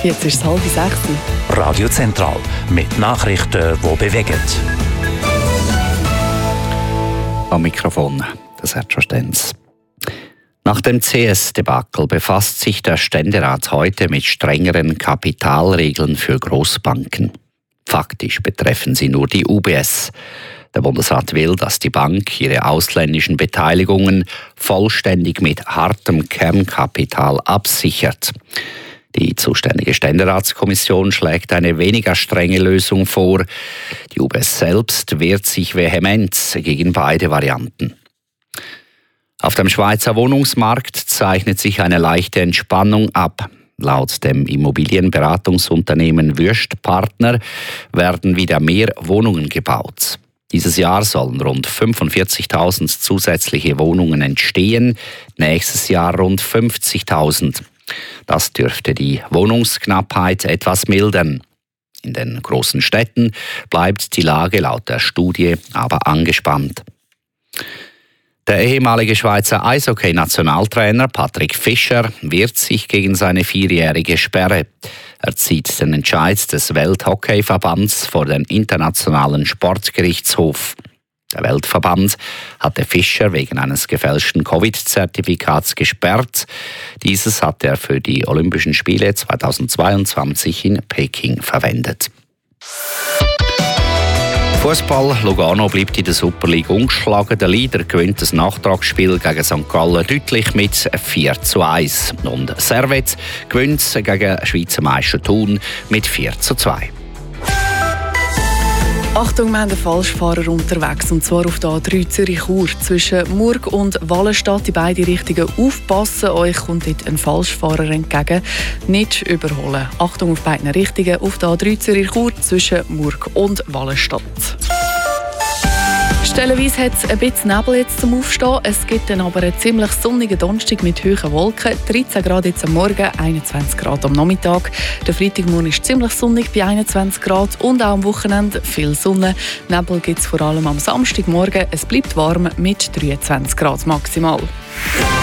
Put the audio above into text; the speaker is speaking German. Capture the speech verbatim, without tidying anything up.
Jetzt ist es halb sechs. Radio Zentral mit Nachrichten, die bewegen. Am Mikrofon, das Herr Stenz. Nach dem C S-Debakel befasst sich der Ständerat heute mit strengeren Kapitalregeln für Großbanken. Faktisch betreffen sie nur die U B S. Der Bundesrat will, dass die Bank ihre ausländischen Beteiligungen vollständig mit hartem Kernkapital absichert. Die zuständige Ständeratskommission schlägt eine weniger strenge Lösung vor. Die U B S selbst wehrt sich vehement gegen beide Varianten. Auf dem Schweizer Wohnungsmarkt zeichnet sich eine leichte Entspannung ab. Laut dem Immobilienberatungsunternehmen Wüstpartner werden wieder mehr Wohnungen gebaut. Dieses Jahr sollen rund fünfundvierzigtausend zusätzliche Wohnungen entstehen, nächstes Jahr rund fünfzigtausend. Das dürfte die Wohnungsknappheit etwas mildern. In den großen Städten bleibt die Lage laut der Studie aber angespannt. Der ehemalige Schweizer Eishockey-Nationaltrainer Patrick Fischer wehrt sich gegen seine vierjährige Sperre. Er zieht den Entscheid des Welthockeyverbands vor den Internationalen Sportgerichtshof. Der Weltverband hatte Fischer wegen eines gefälschten Covid-Zertifikats gesperrt. Dieses hat er für die Olympischen Spiele zweitausendzweiundzwanzig in Peking verwendet. Fußball: Lugano bleibt in der Super League ungeschlagen. Der Leader gewinnt das Nachtragsspiel gegen Sankt Gallen deutlich mit vier zu eins. Und Servette gewinnt gegen Schweizer Meister Thun mit vier zu zwei. Achtung, wir haben einen Falschfahrer unterwegs, und zwar auf der A drei Zürich-Chur. Zwischen Murg und Wallenstadt, in beide Richtungen aufpassen, euch kommt dort ein Falschfahrer entgegen. Nicht überholen. Achtung auf beiden Richtungen auf der A drei Zürich-Chur zwischen Murg und Wallenstadt. Stellenweise hat es ein bisschen Nebel jetzt zum Aufstehen. Es gibt dann aber einen ziemlich sonnigen Donnerstag mit hohen Wolken. dreizehn Grad jetzt am Morgen, einundzwanzig Grad am Nachmittag. Der Freitagmorgen ist ziemlich sonnig bei einundzwanzig Grad und auch am Wochenende viel Sonne. Nebel gibt es vor allem am Samstagmorgen. Es bleibt warm mit dreiundzwanzig Grad maximal.